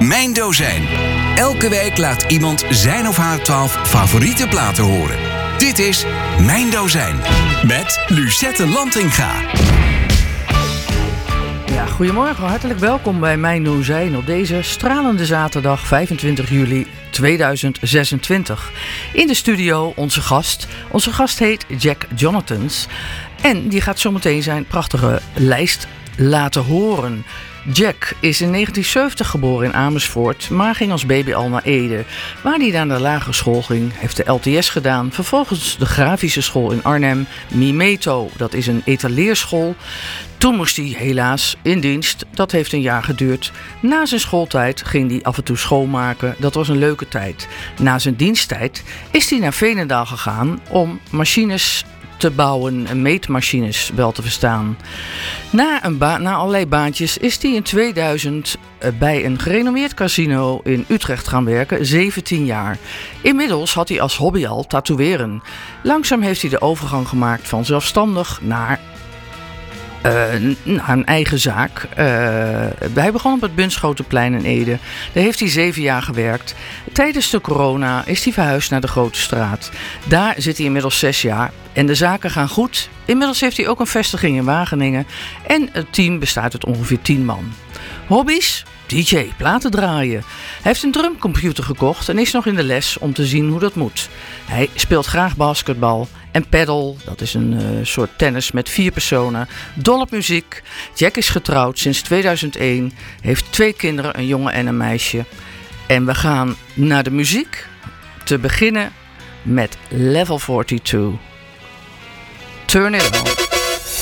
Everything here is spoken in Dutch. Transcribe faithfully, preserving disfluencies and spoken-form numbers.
Mijn Dozijn. Elke week laat iemand zijn of haar twaalf favoriete platen horen. Dit is Mijn Dozijn met Lucette Lantinga. Ja, goedemorgen, hartelijk welkom bij Mijn Dozijn op deze stralende zaterdag vijfentwintig juli tweeduizend zesentwintig. In de studio onze gast. Onze gast heet Jack Jonathans en die gaat zometeen zijn prachtige lijst laten horen. Jack is in negentien zeventig geboren in Amersfoort, maar ging als baby al naar Ede, waar hij naar de lagere school ging, heeft de L T S gedaan, vervolgens de grafische school in Arnhem, Mimeto, dat is een etaleerschool. Toen moest hij helaas in dienst, dat heeft een jaar geduurd. Na zijn schooltijd ging hij af en toe schoonmaken, dat was een leuke tijd. Na zijn diensttijd is hij naar Veenendaal gegaan om machines te bouwen en meetmachines wel te verstaan. Na, een ba- na allerlei baantjes is hij in tweeduizend bij een gerenommeerd casino in Utrecht gaan werken, zeventien jaar. Inmiddels had hij als hobby al tatoeëren. Langzaam heeft hij de overgang gemaakt van zelfstandig naar Uh, naar een eigen zaak. Uh, hij begon op het Bunschotenplein in Ede. Daar heeft hij zeven jaar gewerkt. Tijdens de corona is hij verhuisd naar de Grote Straat. Daar zit hij inmiddels zes jaar. En de zaken gaan goed. Inmiddels heeft hij ook een vestiging in Wageningen. En het team bestaat uit ongeveer tien man. Hobby's? D J, platen draaien. Hij heeft een drumcomputer gekocht en is nog in de les om te zien hoe dat moet. Hij speelt graag basketbal en paddle, dat is een uh, soort tennis met vier personen. Dol op muziek. Jack is getrouwd sinds tweeduizend één, heeft twee kinderen, een jongen en een meisje. En we gaan naar de muziek, te beginnen met Level tweeënveertig. Turn it on.